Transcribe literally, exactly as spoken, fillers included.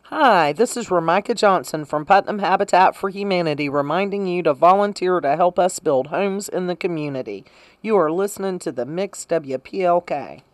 Hi, this is Ramika Johnson from Putnam Habitat for Humanity reminding you to volunteer to help us build homes in the community. You are listening to the Mix W P L K.